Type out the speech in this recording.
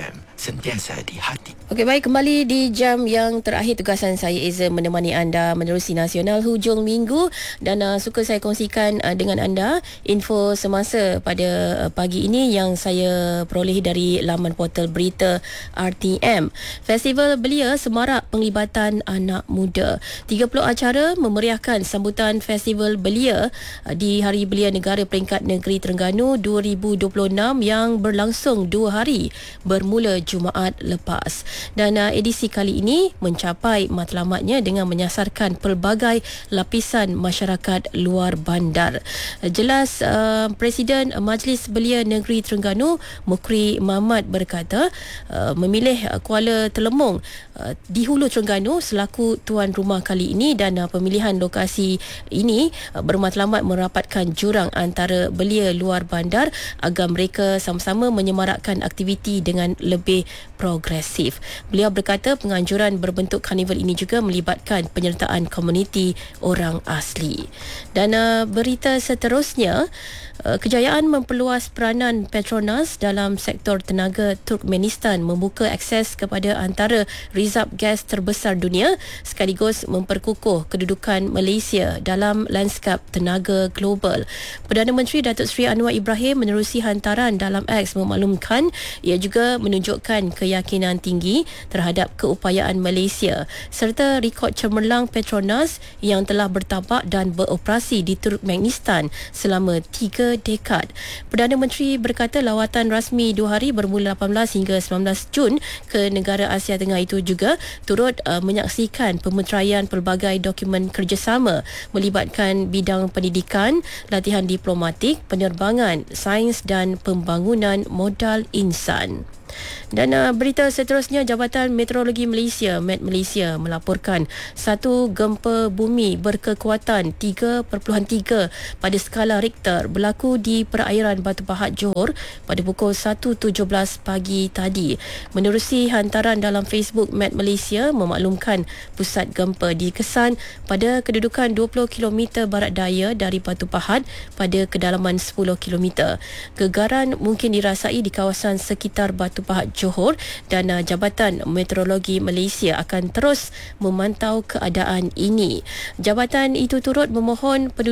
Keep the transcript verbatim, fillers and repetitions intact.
M, sentiasa di hati. Okey, baik, kembali di jam yang terakhir tugasan saya Eza menemani anda menerusi Nasional hujung minggu, dan uh, suka saya kongsikan uh, dengan anda info semasa pada uh, pagi ini yang saya peroleh dari laman portal berita R T M. Festival Belia semarak penglibatan anak muda. tiga puluh acara memeriahkan sambutan Festival Belia uh, di Hari Belia Negara Peringkat Negeri Terengganu dua ribu dua puluh enam yang berlangsung dua hari bermula Jumaat lepas. Dan uh, edisi kali ini mencapai matlamatnya dengan menyasarkan pelbagai lapisan masyarakat luar bandar. Uh, jelas uh, Presiden Majlis Belia Negeri Terengganu Mukri Mamat berkata uh, memilih uh, Kuala Telemong uh, di Hulu Terengganu selaku tuan rumah kali ini, dan uh, pemilihan lokasi ini uh, bermatlamat merapatkan jurang antara belia luar bandar agar mereka sama-sama menyemarakkan aktiviti dengan lebih progresif. Beliau berkata penganjuran berbentuk karnival ini juga melibatkan penyertaan komuniti orang asli. Dan uh, berita seterusnya, uh, kejayaan memperluas peranan Petronas dalam sektor tenaga Turkmenistan membuka akses kepada antara rizab gas terbesar dunia sekaligus memperkukuh kedudukan Malaysia dalam lanskap tenaga global. Perdana Menteri Datuk Seri Anwar Ibrahim menerusi hantaran dalam X memaklumkan ia juga menunjukkan keyakinan tinggi terhadap keupayaan Malaysia serta rekod cemerlang Petronas yang telah bertapak dan beroperasi di Turkmenistan selama tiga dekad. Perdana Menteri berkata lawatan rasmi dua hari bermula lapan belas hingga sembilan belas Jun ke negara Asia Tengah itu juga turut uh, menyaksikan pemeteraian pelbagai dokumen kerjasama melibatkan bidang pendidikan, latihan diplomatik, penerbangan, sains dan pembangunan modal insan. Dan uh, berita seterusnya, Jabatan Meteorologi Malaysia Met Malaysia melaporkan satu gempa bumi berkekuatan tiga perpuluhan tiga pada skala Richter berlaku di perairan Batu Pahat Johor pada pukul satu tujuh belas pagi tadi. Menerusi hantaran dalam Facebook, Met Malaysia memaklumkan pusat gempa dikesan pada kedudukan dua puluh kilometer barat daya dari Batu Pahat pada kedalaman sepuluh kilometer. Gegaran mungkin dirasai di kawasan sekitar Batu Pahat Johor, dan uh, Jabatan Meteorologi Malaysia akan terus memantau keadaan ini. Jabatan itu turut memohon penduduk